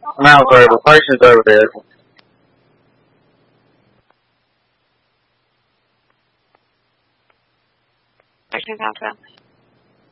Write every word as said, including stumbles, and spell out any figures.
Now, sorry, the patient's over there. Patient consent.